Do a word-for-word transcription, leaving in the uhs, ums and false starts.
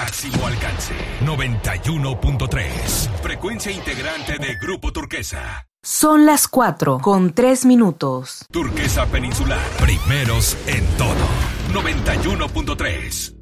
Máximo alcance. noventa y uno punto tres. Frecuencia integrante de Grupo Turquesa. Son las cuatro con tres minutos. Turquesa Peninsular. Primeros en todo. noventa y uno punto tres.